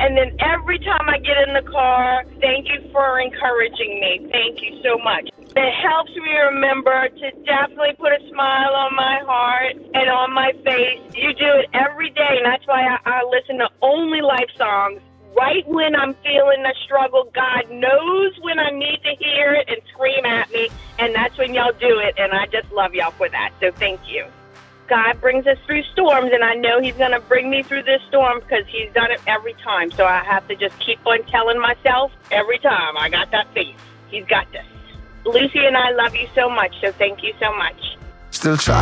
And then every time I get in the car, thank you for encouraging me. Thank you so much. It helps me remember to definitely put a smile on my heart and on my face. You do it every day, and that's why I listen to only life songs. Right when I'm feeling the struggle, God knows when I need to hear it and scream at me, and that's when y'all do it, and I just love y'all for that, so thank you. God brings us through storms, and I know he's going to bring me through this storm because he's done it every time, so I have to just keep on telling myself every time, I got that faith. He's got this. Lucy and I love you so much, so thank you so much. Still try.